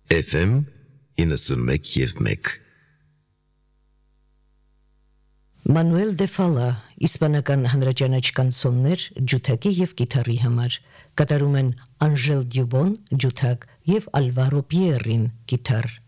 FM 91.1 Մանուել դե Ֆալա, իսպանական հանրաճանաչ կանսոններ ջութակի եւ գիտարի համար, կատարում են Անժել Դյուբոն ջութակ եւ Ալվարո Պիերին գիտար։